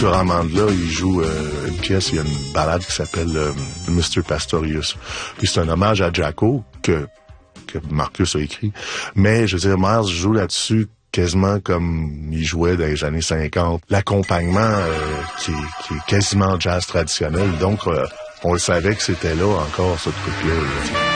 sur Amandla, il joue une pièce, il y a une ballade qui s'appelle Mr. Pastorius. Puis c'est un hommage à Jacko que Marcus a écrit. Mais, je veux dire, Miles joue là-dessus quasiment comme il jouait dans les années 50. L'accompagnement qui est quasiment jazz traditionnel. Donc, on le savait que c'était là encore, ce truc-là.